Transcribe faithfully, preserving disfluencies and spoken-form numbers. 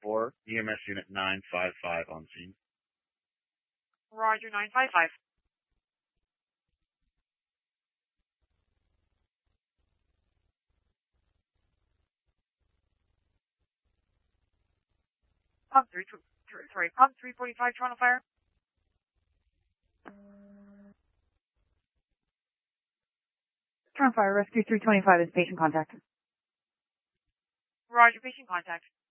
four, E M S Unit nine five five on scene. Roger, nine five five. Pump three, th sorry, pump three forty-five, Toronto Fire. Toronto Fire, Rescue three twenty-five is patient contact. Roger, patient contact.